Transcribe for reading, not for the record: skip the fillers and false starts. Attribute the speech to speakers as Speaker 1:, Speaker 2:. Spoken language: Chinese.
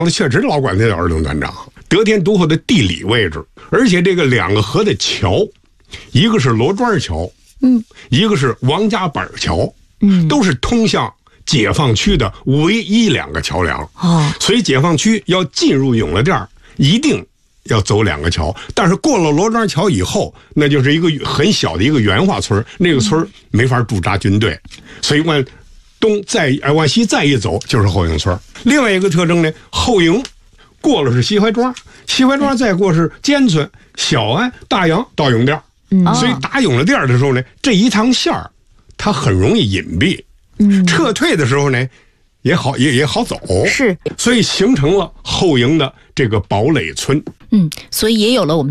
Speaker 1: 确实老管他叫儿童团长。得天独厚的地理位置，而且这个2个河的桥，一个是罗庄桥，一个是王家板桥，都是通向解放区的唯一2个桥梁。所以解放区要进入永乐店一定要走2个桥，但是过了罗庄桥以后，那就是一个很小的一个原化村，那个村没法驻扎军队，所以往东往西再一走就是后营村。另外一个特征呢，后营过了是西淮庄，西淮庄再过是尖村、小安、大洋到永店，所以打永乐店的时候呢，这一趟线它很容易隐蔽，撤退的时候呢也好走，
Speaker 2: 是，
Speaker 1: 所以形成了后营的这个堡垒村。
Speaker 2: 所以也有了我们